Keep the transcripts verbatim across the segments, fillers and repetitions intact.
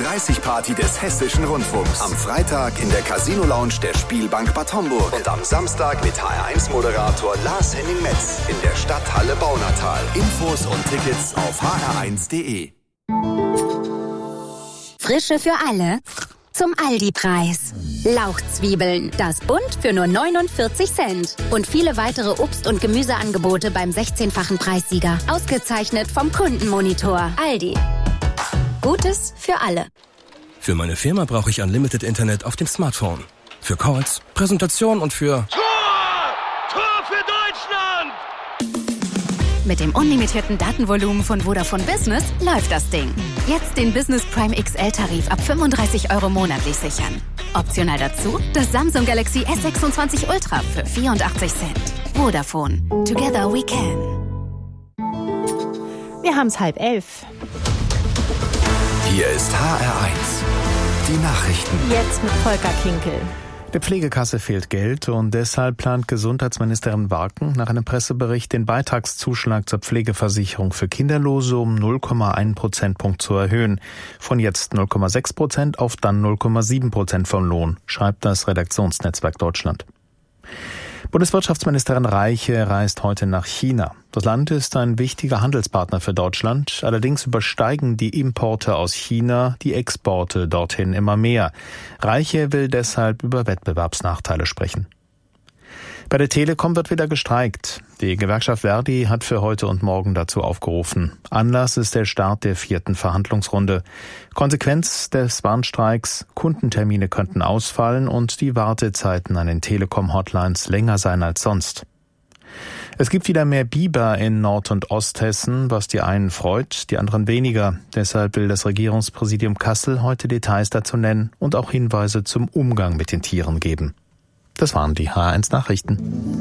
dreißig-Party des Hessischen Rundfunks. Am Freitag in der Casino-Lounge der Spielbank Bad Homburg. Und am Samstag mit H R eins Moderator Lars Henning Metz in der Stadthalle Baunatal. Infos und Tickets auf h r eins punkt d e. Frische für alle zum Aldi-Preis. Lauchzwiebeln, das Bund für nur neunundvierzig Cent. Und viele weitere Obst- und Gemüseangebote beim sechzehnfachen Preissieger. Ausgezeichnet vom Kundenmonitor. Aldi. Gutes für alle. Für meine Firma brauche ich Unlimited Internet auf dem Smartphone. Für Calls, Präsentation und für... Tor! Tor für Deutschland! Mit dem unlimitierten Datenvolumen von Vodafone Business läuft das Ding. Jetzt den Business Prime X L-Tarif ab fünfunddreißig Euro monatlich sichern. Optional dazu das Samsung Galaxy S sechsundzwanzig Ultra für vierundachtzig Cent. Vodafone. Together we can. Wir haben es halb elf. Hier ist H R eins. Die Nachrichten. Jetzt mit Volker Kinkel. Der Pflegekasse fehlt Geld und deshalb plant Gesundheitsministerin Warken nach einem Pressebericht den Beitragszuschlag zur Pflegeversicherung für Kinderlose um null Komma eins Prozentpunkt zu erhöhen. Von jetzt null Komma sechs Prozent auf dann null Komma sieben Prozent vom Lohn, schreibt das Redaktionsnetzwerk Deutschland. Bundeswirtschaftsministerin Reiche reist heute nach China. Das Land ist ein wichtiger Handelspartner für Deutschland. Allerdings übersteigen die Importe aus China die Exporte dorthin immer mehr. Reiche will deshalb über Wettbewerbsnachteile sprechen. Bei der Telekom wird wieder gestreikt. Die Gewerkschaft Verdi hat für heute und morgen dazu aufgerufen. Anlass ist der Start der vierten Verhandlungsrunde. Konsequenz des Warnstreiks: Kundentermine könnten ausfallen und die Wartezeiten an den Telekom-Hotlines länger sein als sonst. Es gibt wieder mehr Biber in Nord- und Osthessen, was die einen freut, die anderen weniger. Deshalb will das Regierungspräsidium Kassel heute Details dazu nennen und auch Hinweise zum Umgang mit den Tieren geben. Das waren die H R eins Nachrichten.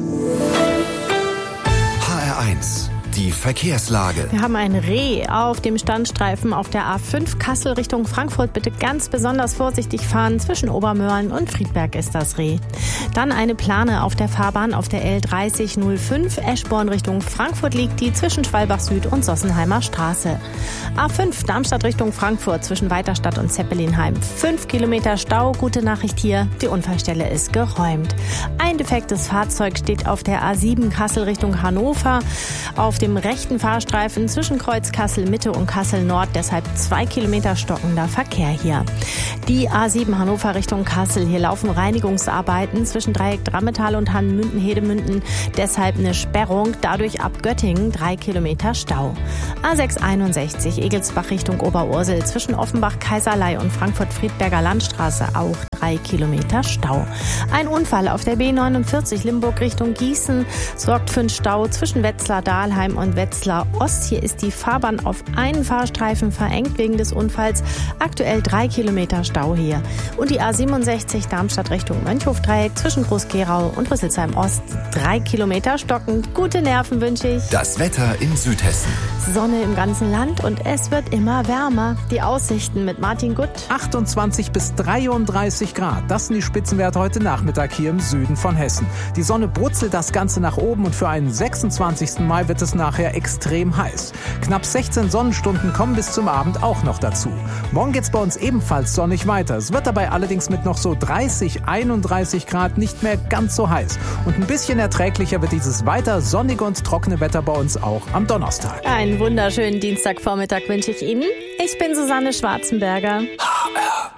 H R eins. Die Verkehrslage. Wir haben ein Reh auf dem Standstreifen auf der A fünf Kassel Richtung Frankfurt. Bitte ganz besonders vorsichtig fahren. Zwischen Obermörlen und Friedberg ist das Reh. Dann eine Plane auf der Fahrbahn auf der L dreißig null fünf. Eschborn Richtung Frankfurt liegt die zwischen Schwalbach Süd und Sossenheimer Straße. A fünf Darmstadt Richtung Frankfurt zwischen Weiterstadt und Zeppelinheim. Fünf Kilometer Stau. Gute Nachricht hier, die Unfallstelle ist geräumt. Ein defektes Fahrzeug steht auf der A sieben Kassel Richtung Hannover. Auf dem rechten Fahrstreifen zwischen Kreuz Kassel Mitte und Kassel Nord, deshalb zwei Kilometer stockender Verkehr hier. Die A sieben Hannover Richtung Kassel, hier laufen Reinigungsarbeiten zwischen Dreieck Drammetal und Hanmünden-Hedemünden, deshalb eine Sperrung, dadurch ab Göttingen drei Kilometer Stau. A sechs einundsechzig Egelsbach Richtung Oberursel zwischen Offenbach Kaiserlei und Frankfurt-Friedberger Landstraße auch drei Kilometer Stau. Ein Unfall auf der B neunundvierzig Limburg Richtung Gießen sorgt für einen Stau zwischen Wetzlar Dahlheim und Wetzlar Ost. Hier ist die Fahrbahn auf einen Fahrstreifen verengt wegen des Unfalls. Aktuell drei Kilometer Stau hier. Und die A siebenundsechzig Darmstadt Richtung Mönchhofdreieck zwischen Groß-Gerau und Rüsselsheim Ost. Drei Kilometer stockend. Gute Nerven wünsche ich. Das Wetter in Südhessen. Sonne im ganzen Land und es wird immer wärmer. Die Aussichten mit Martin Gutt. achtundzwanzig bis dreiunddreißig Grad. Das sind die Spitzenwerte heute Nachmittag hier im Süden von Hessen. Die Sonne brutzelt das Ganze nach oben und für einen sechsundzwanzigsten Mai wird es nachher extrem heiß. Knapp sechzehn Sonnenstunden kommen bis zum Abend auch noch dazu. Morgen geht's bei uns ebenfalls sonnig weiter. Es wird dabei allerdings mit noch so dreißig, einunddreißig Grad nicht mehr ganz so heiß. Und ein bisschen erträglicher wird dieses weiter sonnige und trockene Wetter bei uns auch am Donnerstag. Einen wunderschönen Dienstagvormittag wünsche ich Ihnen. Ich bin Susanne Schwarzenberger. H R